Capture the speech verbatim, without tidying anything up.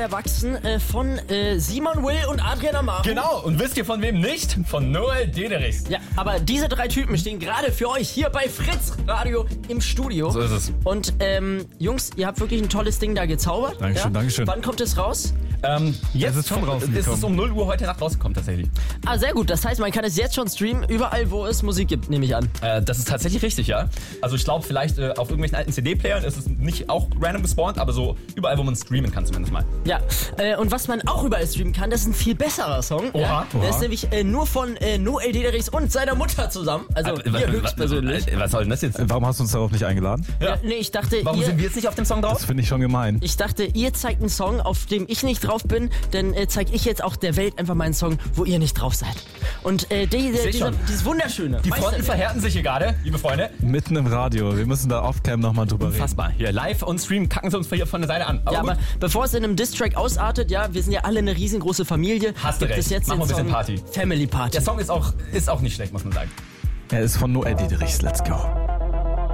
erwachsen äh, von äh, Simon Will und Adrian Amaro. Genau, und wisst ihr von wem nicht? Von Noel Dederichs. Ja, aber diese drei Typen stehen gerade für euch hier bei Fritz Radio im Studio. So ist es. Und ähm, Jungs, ihr habt wirklich ein tolles Ding da gezaubert. Dankeschön, ja? Dankeschön. Wann kommt es raus? Ähm, jetzt Es ist schon ist rausgekommen. es um null Uhr heute Nacht rausgekommen tatsächlich. Ah, sehr gut. Das heißt, man kann es jetzt schon streamen, überall, wo es Musik gibt, nehme ich an. Äh, das ist tatsächlich richtig, ja. Also ich glaube, vielleicht äh, auf irgendwelchen alten C D-Playern ist es nicht auch random gespawnt, aber so überall, wo man streamen kann zumindest mal. Ja, äh, und was man auch überall streamen kann, das ist ein viel besserer Song. Oha, ja? Der oha. ist nämlich äh, nur von äh, Noel Dederichs und seiner Mutter zusammen. Also Äh, wir höchstpersönlich. Was, was soll denn das jetzt? Warum hast du uns darauf nicht eingeladen? Ja, nee, ich dachte, Warum ihr, sind wir jetzt nicht auf dem Song drauf? Das finde ich schon gemein. ich dachte, ihr zeigt einen Song, auf dem ich nicht drauf bin, dann äh, zeige ich jetzt auch der Welt einfach meinen Song, wo ihr nicht drauf seid. Und äh, die, die, Seh dieser, schon. dieses Wunderschöne. Die Weißt Fronten du, verhärten sich hier gerade, liebe Freunde. Mitten im Radio. Wir müssen da off-cam nochmal drüber reden. Fassbar. Hier live und stream kacken sie uns hier von der Seite an. Ja, gut. aber bevor es in einem Diss-Track ausartet, ja, wir sind ja alle eine riesengroße Familie. Hast du gibt recht. es jetzt Machen den wir ein bisschen Song Party. Family Party. Der Song ist auch, ist auch nicht schlecht, muss man sagen. Er ist von Noel Dederichs. Let's go.